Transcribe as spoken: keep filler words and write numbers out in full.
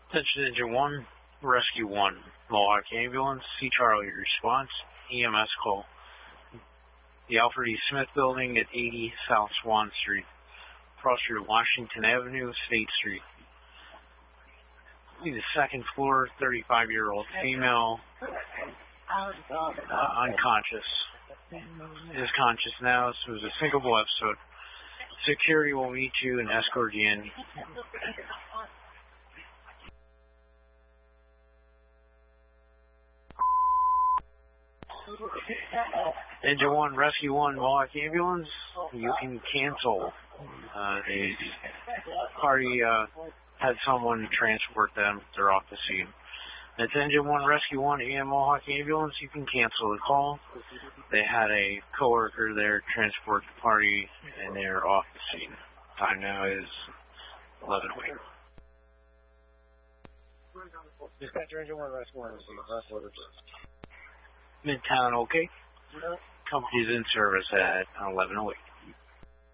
Attention Engine one, Rescue one, Mohawk Ambulance, C. Charlie response, E M S call. The Alfred E. Smith Building at eighty South Swan Street, across from Washington Avenue, State Street. The second floor, thirty-five-year-old female, uh, unconscious. Is conscious now. This was a single episode. Security will meet you and escort you in. Engine one, Rescue one, Mohawk Ambulance, you can cancel. Uh, the party uh, had someone transport them. They're off the scene. That's Engine one, Rescue one, and Mohawk Ambulance. You can cancel the call. They had a coworker there transport the party, and they're off the scene. Time now is eleven oh eight. Dispatcher Engine one, Rescue one, last orders. Midtown, okay? Company's in service at eleven oh eight.